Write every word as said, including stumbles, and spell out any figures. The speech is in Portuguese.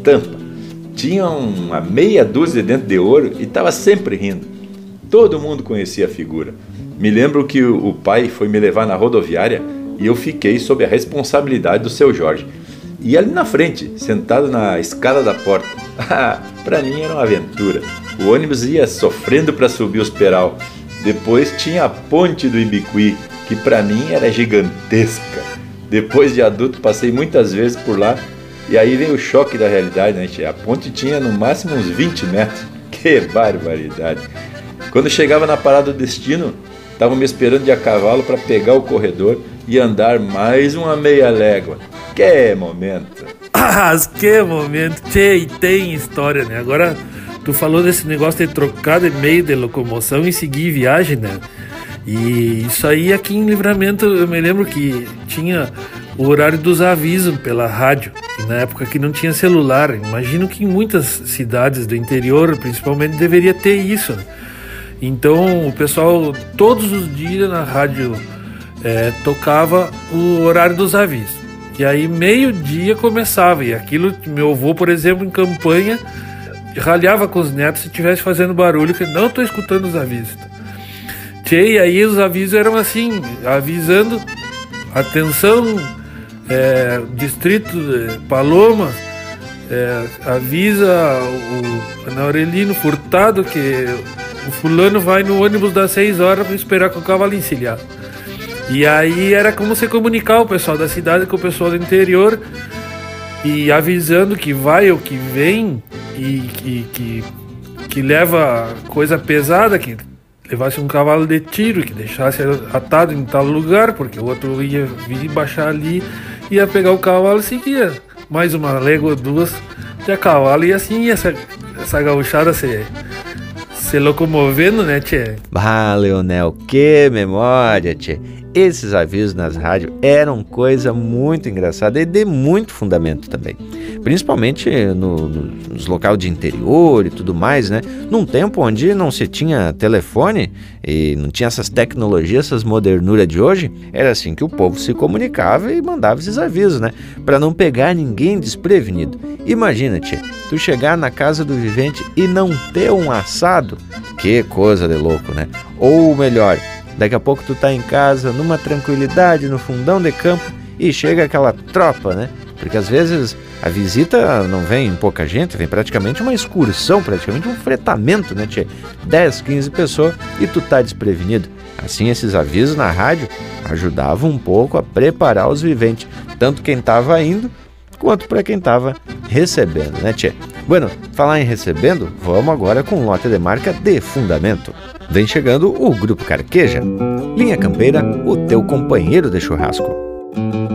estampa. Tinha uma meia dúzia de dentes de ouro e estava sempre rindo. Todo mundo conhecia a figura. Me lembro que o pai foi me levar na rodoviária e eu fiquei sob a responsabilidade do seu Jorge. E ali na frente, sentado na escada da porta. Para mim era uma aventura. O ônibus ia sofrendo para subir os peral. Depois tinha a ponte do Ibicuí, que para mim era gigantesca. Depois de adulto passei muitas vezes por lá. E aí veio o choque da realidade, né? A ponte tinha no máximo uns vinte metros. Que barbaridade! Quando chegava na parada do destino, estavam me esperando de a cavalo para pegar o corredor e andar mais uma meia légua. Que momento! Ah, que momento! Tchê, e tem história, né? Agora, tu falou desse negócio de trocar de meio de locomoção e seguir viagem, né? E isso aí aqui em Livramento, eu me lembro que tinha o horário dos avisos pela rádio, e na época que não tinha celular. Imagino que em muitas cidades do interior, principalmente, deveria ter isso, né? Então o pessoal todos os dias na rádio é, tocava o horário dos avisos. E aí meio dia começava. E aquilo, meu avô, por exemplo, em campanha, ralhava com os netos se estivesse fazendo barulho, que não estou escutando os avisos. Tchê, e aí os avisos eram assim, avisando, atenção, é, distrito de Paloma, é, avisa o Ana Aurelino Furtado que o fulano vai no ônibus das seis horas para esperar com o cavalo encilhado. E aí era como se comunicar o pessoal da cidade com o pessoal do interior e avisando que vai ou que vem e que, que, que leva coisa pesada, que levasse um cavalo de tiro, que deixasse atado em tal lugar, porque o outro ia vir baixar ali, ia pegar o cavalo e seguia mais uma légua ou duas de a cavalo, e assim essa, essa gauchada se, se locomovendo, né, tchê? Ah, Leonel, que memória, tchê! Esses avisos nas rádios eram coisa muito engraçada e de muito fundamento também. Principalmente no, no, nos locais de interior e tudo mais, né? Num tempo onde não se tinha telefone e não tinha essas tecnologias, essas modernuras de hoje, era assim que o povo se comunicava e mandava esses avisos, né? Para não pegar ninguém desprevenido. Imagina, tia, tu chegar na casa do vivente e não ter um assado. Que coisa de louco, né? Ou melhor, daqui a pouco tu tá em casa, numa tranquilidade, no fundão de campo, e chega aquela tropa, né? Porque às vezes a visita não vem pouca gente, vem praticamente uma excursão, praticamente um fretamento, né, tchê? dez, quinze pessoas e tu tá desprevenido. Assim, esses avisos na rádio ajudavam um pouco a preparar os viventes, tanto quem tava indo, quanto para quem tava recebendo, né, tchê? Bueno, falar em recebendo, vamos agora com um lote de marca de fundamento. Vem chegando o Grupo Carqueja. Linha Campeira, o teu companheiro de churrasco.